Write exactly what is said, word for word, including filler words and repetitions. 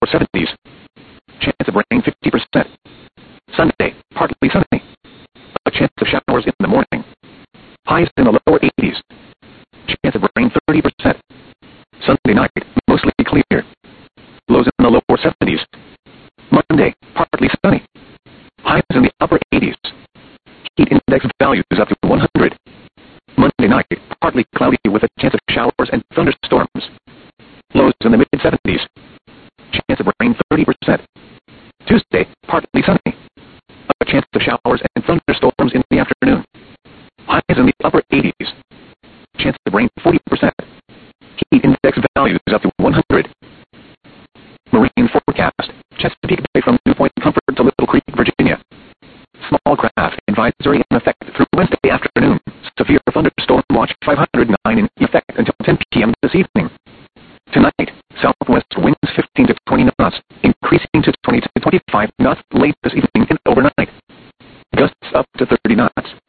seventies. Chance of rain fifty percent. Sunday, partly sunny. A chance of showers in the morning. Highs in the lower eighties. Chance of rain thirty percent. Sunday night, mostly clear. Lows in the lower seventies. Monday, partly sunny. Highs in the upper eighties. Heat index values up to one hundred. Monday night, partly cloudy with a chance of showers and thunderstorms. Lows in the mid seventies. Chance of rain thirty percent. Tuesday, partly sunny. A chance of showers and thunderstorms in the afternoon. Highs in the upper eighties. Chance of rain forty percent. Heat index values up to one hundred. Marine forecast. Chesapeake Bay from New Point Comfort to Little Creek, Virginia. Small craft advisory in effect through Wednesday afternoon. Severe thunderstorm watch five hundred nine in effect until ten p.m. this evening. Tonight, southwest winds fifteen to twenty knots, increasing to twenty to twenty-five knots late this evening and overnight. Gusts up to thirty knots.